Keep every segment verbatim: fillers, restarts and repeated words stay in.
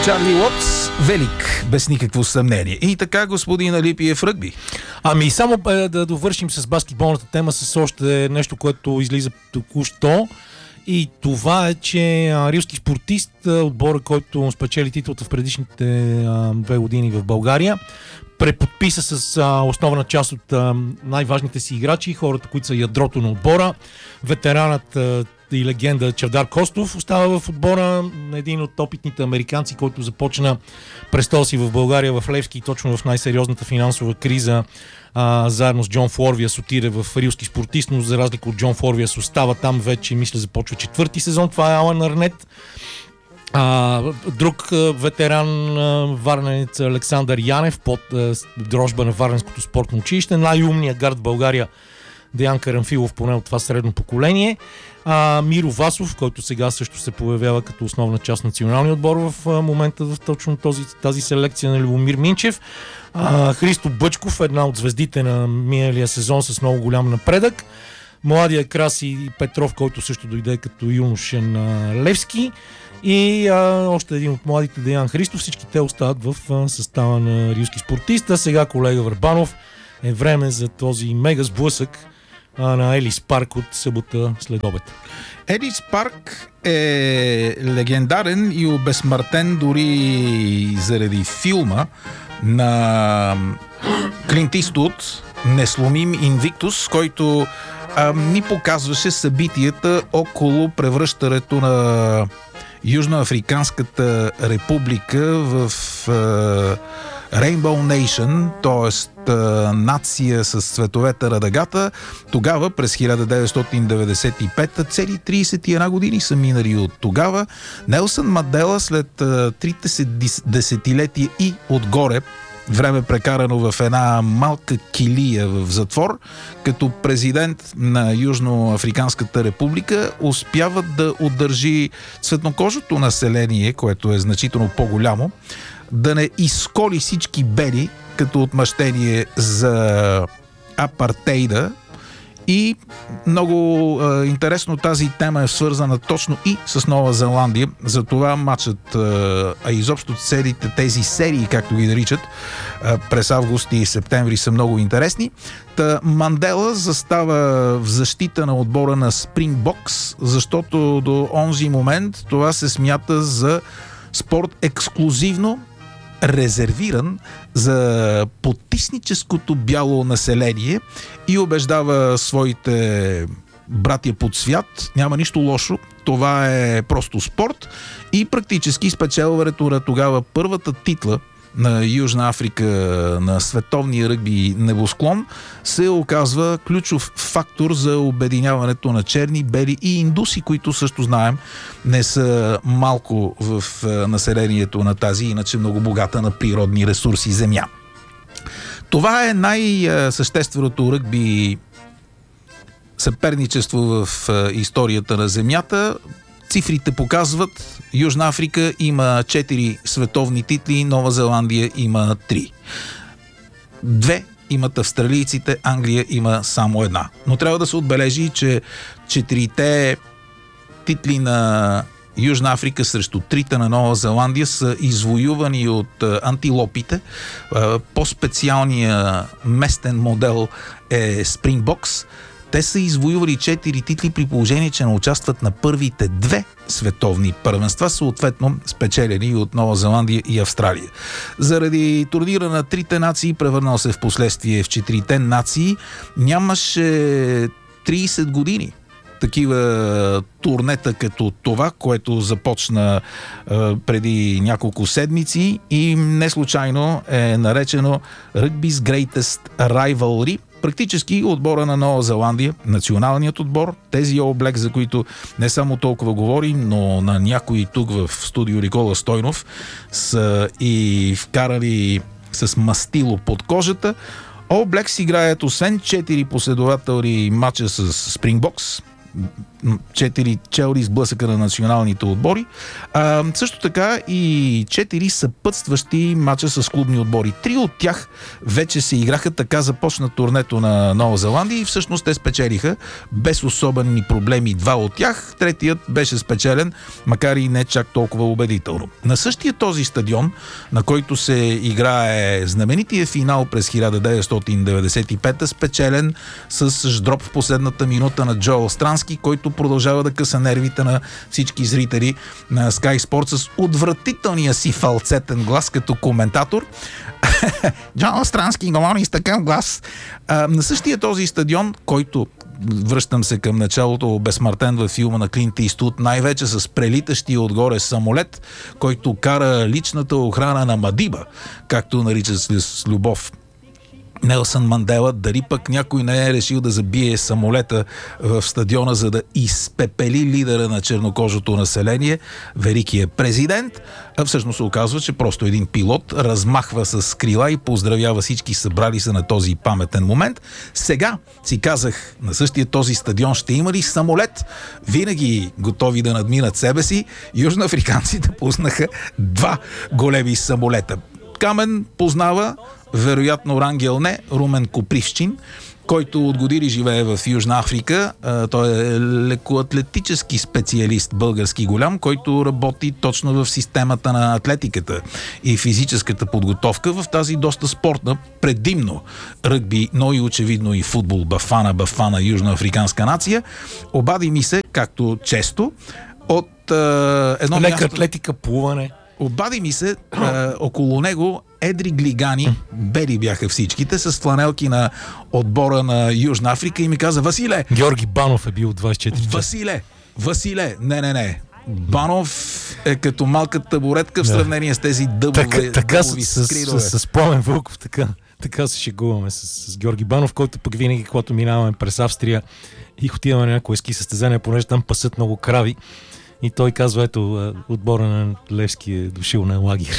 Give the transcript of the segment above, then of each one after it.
Чарли Уотс, велик, без никакво съмнение. И така, господин Алипиев, ръгби. Ами само е, да довършим с баскетболната тема с още нещо, което излиза току-що. И това е, че а, рилски спортист, отбора, който спечели титлата в предишните а, две години в България, преподписа с а, основна част от а, най-важните си играчи, хората, които са ядрото на отбора. Ветеранът а, и легенда Чавдар Костов остава в отбора, един от опитните американци, който започна престола си в България в Левски, точно в най-сериозната финансова криза, а, заедно с Джон Флорвиас отиде в рилски спортист, но за разлика от Джон Флорвиас остава там вече, мисля, започва четвърти сезон. Това е Алан Арнет. А, друг а, ветеран а, варненец Александър Янев под а, дрожба на Варненското спортно училище. Най-умният гард в България Деян Карамфилов, поне от това средно поколение. А, Миро Васов, който сега също се появява като основна част на националния отбор в а, момента в точно този, тази селекция на Любомир Минчев. А, Христо Бъчков, една от звездите на миналия сезон с много голям напредък. Младия Краси Петров, който също дойде като юношен на Левски. И а, още един от младите Деян Христов. Всички те остават в а, състава на рилски спортист. А сега колега Върбанов, е време за този мега сблъсък а, на Елис Парк от събота след обед. Елис Парк е легендарен и обезсмъртен дори заради филма на Клинт Иствуд "Несломим Инвиктус", който а, ни показваше събитията около превръщането на Южноафриканската република в а, Rainbow Nation, т.е. нация с цветовете радагата. Тогава, през хиляда деветстотин деветдесет и пета, цели тридесет и една години са минали от тогава. Нелсън Мандела, след трите десетилетия и отгоре, време прекарано в една малка килия в затвор, като президент на Южноафриканската република, успява да удържи цветнокожото население, което е значително по-голямо, да не изколи всички бели като отмъщение за апартейда. И много е, интересно, тази тема е свързана точно и с Нова Зеландия. Затова матчът, е, а изобщо целите тези серии, както ги наричат, е, през август и септември са много интересни. Та Мандела застава в защита на отбора на Спрингбокс, защото до онзи момент това се смята за спорт ексклюзивно резервиран за потисническото бяло население, и убеждава своите братя под свят: няма нищо лошо, това е просто спорт. И практически спечелването на тогава първата титла на Южна Африка на световния ръгби небосклон се оказва ключов фактор за обединяването на черни, бели и индуси, които също знаем не са малко в населението на тази иначе много богата на природни ресурси земя. Това е най-същественото ръгби съперничество в историята на земята. Цифрите показват: Южна Африка има четири световни титли, Нова Зеландия има три. Две имат австралийците, Англия има само една. Но трябва да се отбележи, че четирите титли на Южна Африка срещу трите на Нова Зеландия са извоювани от антилопите. По-специалният местен модел е Спрингбокс. Те са извоювали четири титли при положение, че не участват на първите две световни първенства, съответно спечелени от Нова Зеландия и Австралия. Заради турнира на трите нации, превърнал се в последствие в четирите нации, нямаше тридесет години такива турнета като това, което започна е, преди няколко седмици, и не случайно е наречено Rugby's Greatest Rivalry. Практически отбора на Нова Зеландия, националният отбор, тези All Blacks, за които не само толкова говорим, но на някои тук в студио Никола Стойнов са и вкарали с мастило под кожата. All Blacks играят освен четири последователни матча с Спрингбокс, четири челри с блъсъка на националните отбори. А, също така и четири съпътстващи мача с клубни отбори. Три от тях вече се играха, така започна турнето на Нова Зеландия и всъщност те спечелиха без особени проблеми два от тях. Третият беше спечелен, макар и не чак толкова убедително. На същия този стадион, на който се играе знаменития финал през хиляда деветстотин деветдесет и пета, спечелен с ждроп в последната минута на Джоел Странски, който продължава да къса нервите на всички зрители на Sky Sports с отвратителния си фалцетен глас като коментатор. Джоел Странски говори с такъв глас. А, на същия този стадион, който, връщам се към началото, безсмъртен във филма на Клинт Иствуд, най-вече с прелитащия отгоре самолет, който кара личната охрана на Мадиба, както наричат с любов Нелсън Мандела, дали пък някой не е решил да забие самолета в стадиона, за да изпепели лидера на чернокожото население, великият президент. А всъщност се оказва, че просто един пилот размахва с крила и поздравява всички събрали се на този паметен момент. Сега си казах, на същия този стадион ще има ли самолет? Винаги готови да надминат себе си, южноафриканците пуснаха два големи самолета. Камен познава, вероятно Рангел не, Румен Копривщин, който от години живее в Южна Африка. Той е лекоатлетически специалист, български голям, който работи точно в системата на атлетиката и физическата подготовка в тази доста спортна, предимно ръгби, но и очевидно и футбол, бафана, бафана, южноафриканска нация. Обади ми се, както често, от е, едно Лека място... атлетика, плуване. Обади ми се, е, около него едри глигани, бели бяха всичките, с фланелки на отбора на Южна Африка и ми каза: Василе! Георги Банов е бил двайсет и четири часа. Василе! Василе! Не, не, не. Банов е като малка табуретка в сравнение с тези дъбове, така, така дъбови с, скридове. с, с, с Пламен Вълков, така, така се шегуваме с, с Георги Банов, който пък винаги, когато минаваме през Австрия и отиваме на някои ски състезания, понеже там пасат много крави, и той казва: ето, отбора на Левски е дошил на лагер.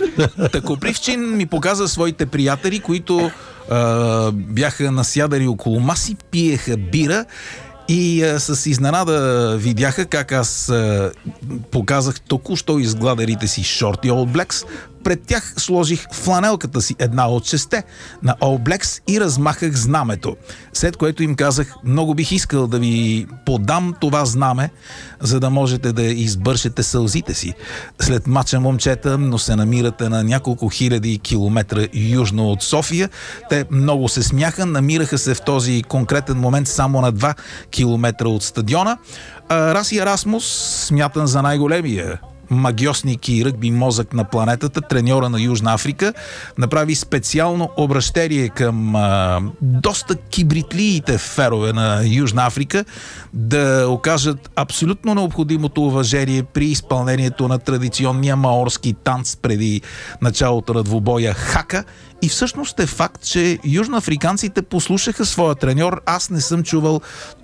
Копривчин ми показа своите приятели, които а, бяха насядали около маси, пиеха бира и а, с изненада видяха как аз а, показах току-що изгладерите си шорти All Blacks. Пред тях сложих фланелката си, една от шесте на All Blacks, и размахах знамето. След което им казах: много бих искал да ви подам това знаме, за да можете да избършете сълзите си. След мача, момчета, но се намирате на няколко хиляди километра южно от София. Те много се смяха, намираха се в този конкретен момент само на два километра от стадиона. Раси Ерасмус, смятан за най-големия магиосник и ръгби мозък на планетата, треньора на Южна Африка, направи специално обращение към а, доста кибритлиите ферове на Южна Африка да окажат абсолютно необходимото уважение при изпълнението на традиционния маорски танц преди началото на двубоя хака. И всъщност е факт, че южноафриканците послушаха своя треньор. Аз не съм чувал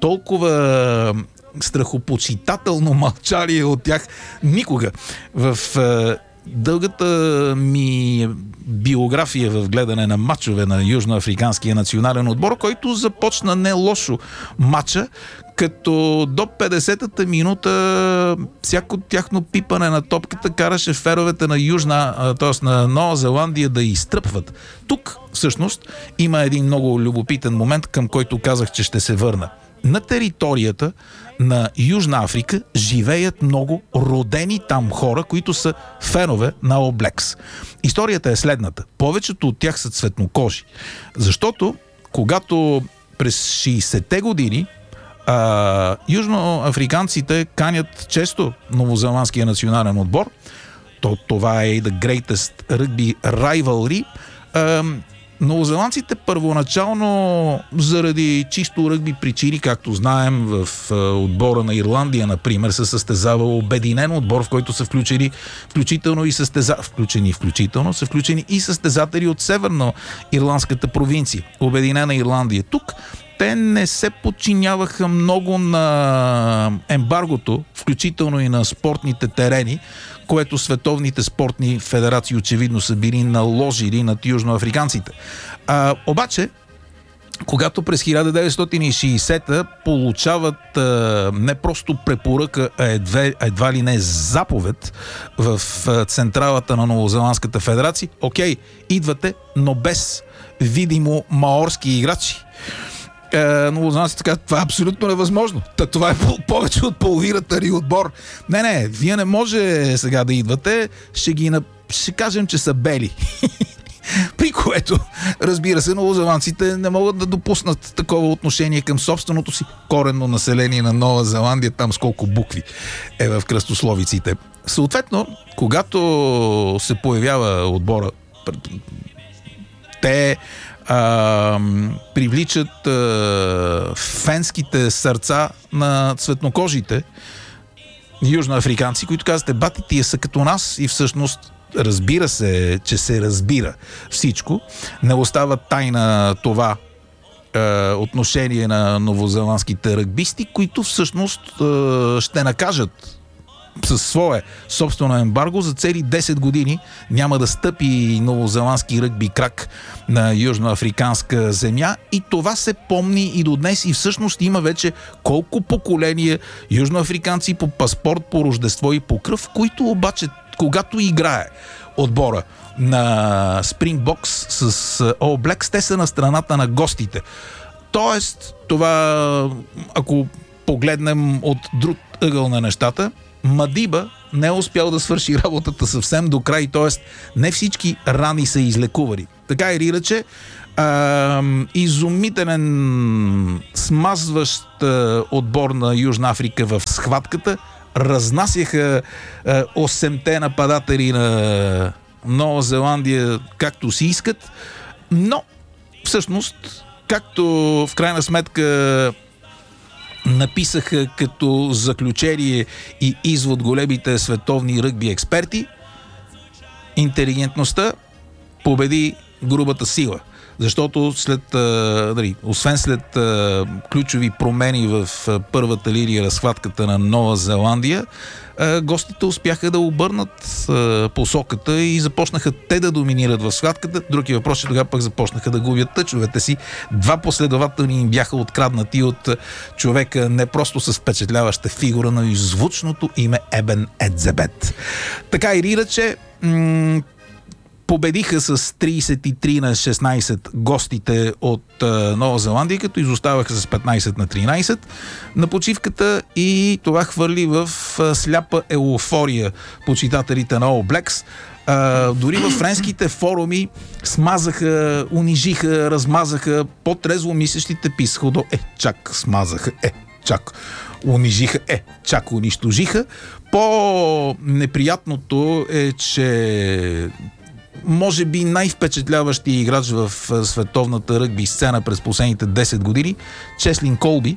толкова страхопочитателно мълчание от тях никога. В е, дългата ми биография в гледане на мачове на южноафриканския национален отбор, който започна не лошо мача, като до петдесетата минута всяко тяхно пипане на топката караше феровете на Южна, т.е. на Нова Зеландия да изтръпват. Тук всъщност има един много любопитен момент, към който казах, че ще се върна. На територията на Южна Африка живеят много родени там хора, които са фенове на All Blacks. Историята е следната. Повечето от тях са цветнокожи. Защото когато през шейсетте години а, южноафриканците канят често новозеландския национален отбор, то това е и the greatest rugby rivalry, а, новозеландците първоначално заради чисто ръгби причини, както знаем, в отбора на Ирландия, например, се състезава обединен отбор, в който са включени включително и състеза... включени, включително са включени и състезатели от северно-ирландската провинция. Обединена Ирландия. Тук те не се подчиняваха много на ембаргото, включително и на спортните терени, което световните спортни федерации очевидно са били наложили над южноафриканците. А, обаче, когато през хиляда деветстотин и шейсета получават а, не просто препоръка, а едва, едва ли не заповед в а, централата на Новозеландската федерация, окей, идвате, но без видимо маорски играчи. Новозеландците казват, това е абсолютно невъзможно. Та, това е повече от половината ни отбор. Не, не, вие не може сега да идвате, ще ги ще кажем, че са бели. При което, разбира се, новозеландците не могат да допуснат такова отношение към собственото си коренно население на Нова Зеландия, там с колко букви е в кръстословиците. Съответно, когато се появява отбора, те а, привличат а, фенските сърца на цветнокожите южноафриканци, които казват, бати, тия са като нас и всъщност разбира се, че се разбира всичко. Не остава тайна това е, отношение на новозеландските ръгбисти, които всъщност е, ще накажат със свое собствено ембарго за цели десет години няма да стъпи новозеландски ръгби крак на южноафриканска земя и това се помни и до днес и всъщност има вече колко поколения южноафриканци по паспорт, по рождество и по кръв, които обаче когато играе отбора на Спрингбокс с All Blacks, те са на страната на гостите. Тоест, това, ако погледнем от друг ъгъл на нещата, Мадиба не е успял да свърши работата съвсем до край, т.е. не всички рани са излекували. Така или иначе, а, изумителен смазващ а, отбор на Южна Африка в схватката, разнасяха а, осемте нападатели на Нова Зеландия както си искат, но всъщност, както в крайна сметка написаха като заключение и извод големите световни ръгби експерти, интелигентността победи грубата сила. Защото след, а, дали, освен след а, ключови промени в а, първата линия на схватката на Нова Зеландия, а, гостите успяха да обърнат а, посоката и започнаха те да доминират в схватката. Други въпрос, че тогава пък започнаха да губят тъчовете си. Два последователни им бяха откраднати от човека не просто с впечатляваща фигура, но и звучното име Ебен Едзебет. Така или иначе, м- победиха с трийсет и три на шестнайсет гостите от а, Нова Зеландия, като изоставаха с петнайсет на тринайсет на почивката и това хвърли в а, сляпа еуфория почитателите на All Blacks. А, дори във френските форуми смазаха, унижиха, размазаха, по-трезво мислещите писаха до е, чак смазаха, е, чак унижиха, е, чак унищожиха. По-неприятното е, че може би най-впечатляващия играч в световната ръгби сцена през последните десет години, Чеслин Колби,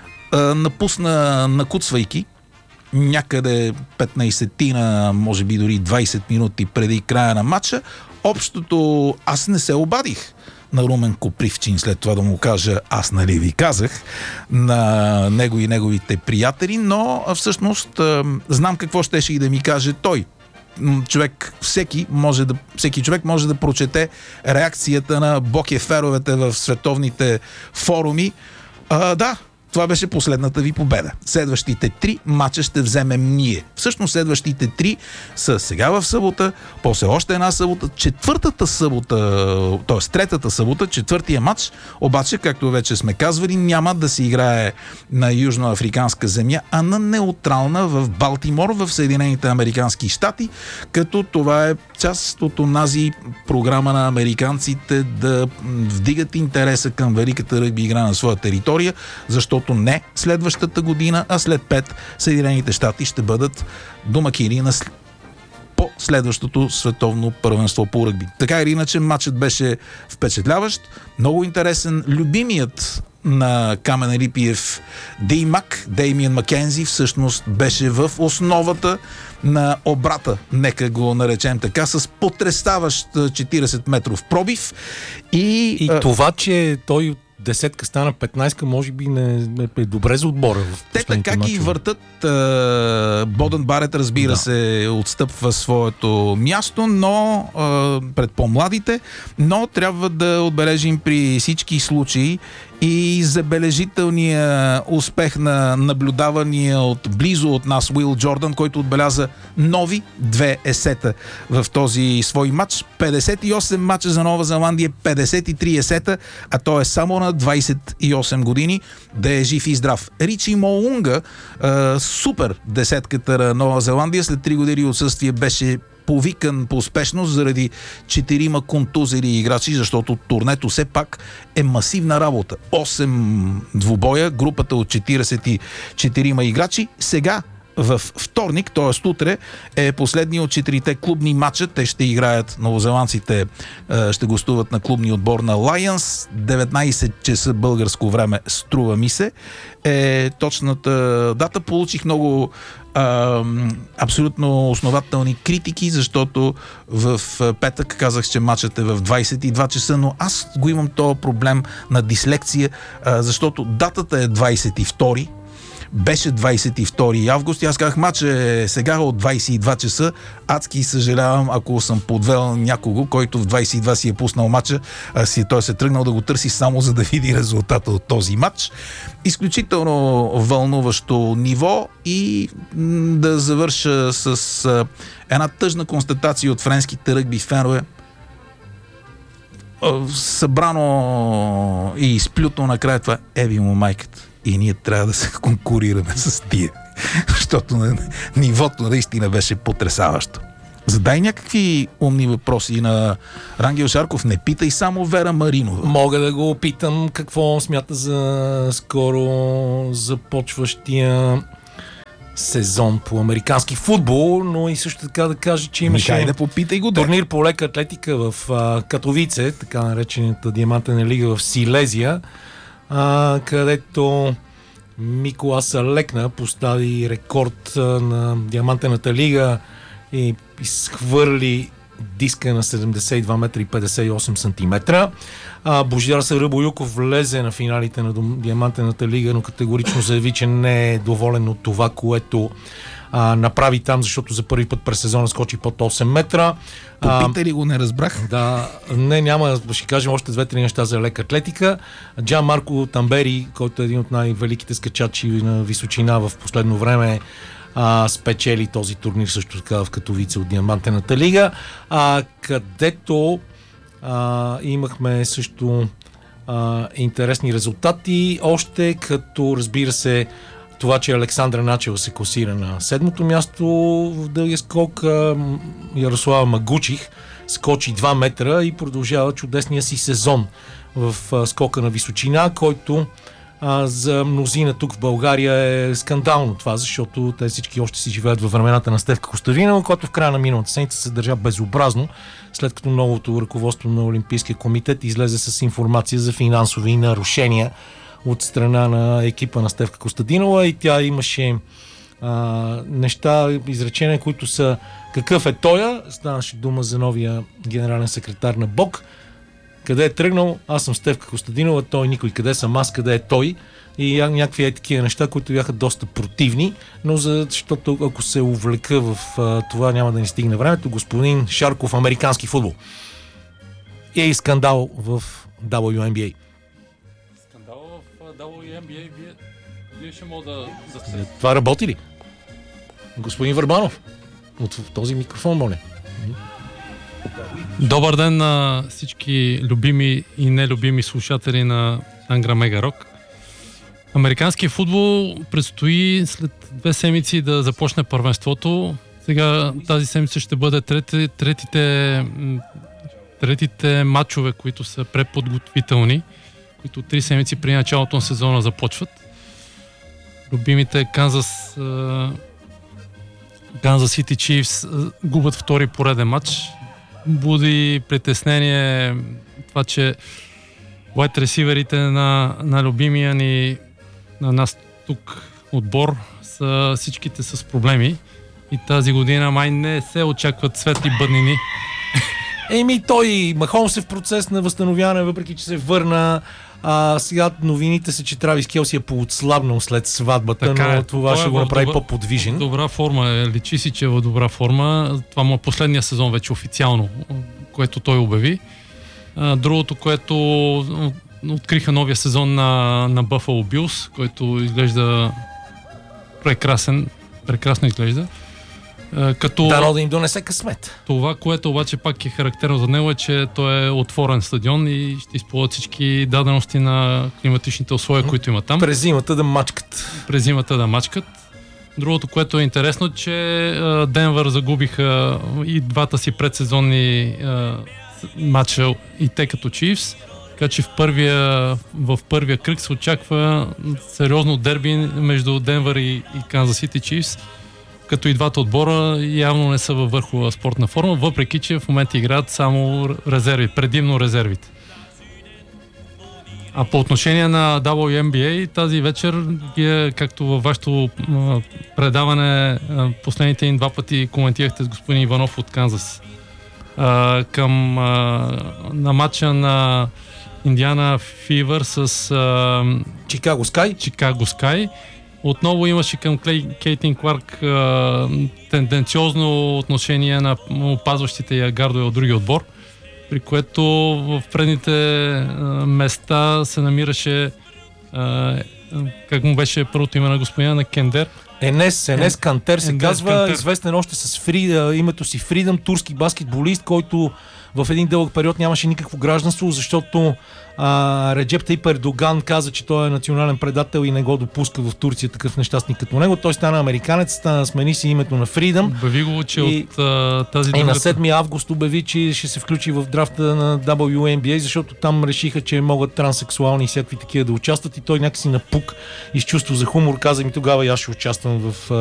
напусна накуцвайки някъде петнайсет, може би дори двайсет минути преди края на матча. Общото аз не се обадих на Румен Копривчин, след това да му кажа аз нали ви казах на него и неговите приятели, но всъщност знам какво щеше и да ми каже той. Човек, всеки, може да, всеки човек може да прочете реакцията на бокеферовете в световните форуми. А, да, това беше последната ви победа. Следващите три мача ще вземем ние. Всъщност следващите три са сега в събота, после още една събота, четвъртата събота, т.е. третата събота, четвъртия матч, обаче, както вече сме казвали, няма да се играе на южноафриканска земя, а на неутрална в Балтимор, в Съединените американски щати, като това е част от онази програма на американците да вдигат интереса към великата ръгби игра на своя територия, защото не следващата година, а след пет Съединените щати ще бъдат домакини на по следващото световно първенство по ръгби. Така или иначе, матчът беше впечатляващ, много интересен. Любимият на Камен Елипиев Деймак, Деймиан Макензи, всъщност беше в основата на обрата, нека го наречем така, с потресаващ четирийсет метров пробив. И, и а... това, че той десетка стана петнайсетка, може би не е добре за отбора. Те така ги въртат. А, Бодън Барет, разбира да. се, отстъпва своето място, но а, пред по-младите, но трябва да отбележим при всички случаи и забележителния успех на наблюдавания от близо от нас Уил Джордан, който отбеляза нови две есета в този свой матч. петдесет и осем мача за Нова Зеландия, петдесет и три есета, а той е само на двайсет и осем години, да е жив и здрав. Ричи Моунга, е, супер десетката на Нова Зеландия, след три години отсъствие беше повикан по успешност заради четирима контузери играчи, защото турнето все пак е масивна работа. осем двубоя, групата от четирийсет и четири играчи. Сега във вторник, т.е. утре, е последния от четирите клубни матча. Те ще играят, новозеландците ще гостуват на клубния отбор на Lions. деветнайсет часа българско време, струва ми се, е точната дата. Получих много а, абсолютно основателни критики, защото в петък казах, че матчът е в двайсет и два часа, но аз го имам този проблем на дислекция, а, защото датата е двайсет и втори. Беше двайсет и втори август и аз казах, матч е сега от двайсет и два часа. Адски съжалявам, ако съм подвел някого, който в двайсет и два си е пуснал матча, а си, той се тръгнал да го търси само за да види резултата от този матч. Изключително вълнуващо ниво и м- да завърша с а, една тъжна констатация от френските ръгби фенове. Събрано и изплюто накрая това, еби му майката. И ние трябва да се конкурираме с тия. Защото на нивото наистина беше потресаващо. Задай някакви умни въпроси на Рангел Шарков. Не питай само Вера Маринова. Мога да го питам какво смята за скоро започващия сезон по американски футбол, но и също така да кажа, че имаше да попитай го, турнир по лека атлетика в а, Катовице, така наречената диамантена лига в Силезия, а, където Миколаса Лекна постави рекорд а, на диамантената лига и изхвърли диска на седемдесет и два метра и петдесет и осем сантиметра. А, Божидар Саръбоюков влезе на финалите на диамантената лига, но категорично заяви, че не е доволен от това, което а, направи там, защото за първи път през сезона скочи под осем метра. Попита ли го, не разбрах? Да, не, няма, ще кажем още две-три неща за лека атлетика. Джан Марко Тамбери, който е един от най-великите скачачи на височина в последно време, А, спечели този турнир също така в Катовице от диамантената лига, а, където а, имахме също а, интересни резултати, още като разбира се това, че Александра Начева се класира на седмото място в дългия скок. а, Ярослава Магучих скочи два метра и продължава чудесния си сезон в а, скока на височина, който А, за мнозина тук в България е скандално това, защото те всички още си живеят във времената на Стефка Костадинова, който в края на миналата седмица се държа безобразно, след като новото ръководство на Олимпийския комитет излезе с информация за финансови нарушения от страна на екипа на Стефка Костадинова и тя имаше а, неща, изречения, които са какъв е тоя, станаше дума за новия генерален секретар на БОК. Къде е тръгнал? Аз съм Стефка Костадинова, той никой. Къде съм аз? Къде е той? И някакви е такива неща, които бяха доста противни, но защото ако се увлека в а, това, няма да ни стигне времето. Господин Шарков, американски футбол. Е и скандал в дабъл ю ен би ей. Скандал в дабъл ю ен би ей, вие, вие ще мога да... да... Това работи ли? Господин Върбанов, от този микрофон, моля. Добър ден на всички любими и нелюбими слушатели на Ангра Мега Рок. Американски футбол предстои след две седмици да започне първенството. Сега тази седмица ще бъде трети, третите, третите матчове, които са преподготвителни, които три седмици при началото на сезона започват. Любимите Канзас Канзас Сити Чифс губят втори пореден матч. Буди притеснение това, че уайд ресиверите на, на любимия ни на нас тук отбор са всичките с проблеми и тази година май не се очакват светли бъднини. Еми той Махомс е в процес на възстановяване, въпреки че се върна. А сега новините са, че Травис Келси е поотслабнал след сватбата, така но е. това Той ще е го в направи добра- по-подвижен. Добра форма е. Личи си, че е в добра форма. Това му е последния сезон вече официално, което той обяви. А, другото, което откриха новия сезон на, на Buffalo Bills, който изглежда прекрасен. Прекрасно изглежда. А, като... Дано да им донесе късмет. Това, което обаче пак е характерно за него, е, че той е отворен стадион и ще използват всички дадености на климатичните условия, които има там. През зимата да мачкат. През зимата да мачкат. Другото, което е интересно, че а, Денвър загубиха и двата си предсезонни а, матча и те като Чифс. Така че в първия, в първия кръг се очаква сериозно дерби между Денвър и, и Канзас Сити Чифс, като и двата отбора явно не са във върхова спортна форма, въпреки че в момента играят само резерви, предимно резервите. А по отношение на дабъл ю ен би ей, тази вечер, вие, както във вашето а, предаване, а, последните им два пъти коментирахте с господин Иванов от Канзас, а, към а, на матча на Индиана Фивър с а, Чикаго Скай. Чикаго Скай. Отново имаше към Клей, Кейтин Кларк а, тенденциозно отношение на опазващите я гардове от другия отбор, при което в предните а, места се намираше а, как му беше първото име на господина, на Кендер. Енес, Енес Кантер се Енес казва, Кантер. известен още с Фрида, името си Фридъм, турски баскетболист, който в един дълъг период нямаше никакво гражданство, защото а, Реджеп Тайип Ердоган каза, че той е национален предател и не го допуска в Турция такъв нещастник като него. Той стана американец, стана, смени си името на Фридъм. Обяви го, че И- от а, тази И на другата- седми август обяви, че ще се включи в драфта на дабъл ю ен би ей, защото там решиха, че могат транссексуални и всякакви такива да участват, и той някакси напук и с чувство за хумор каза ми тогава и аз ще участвам в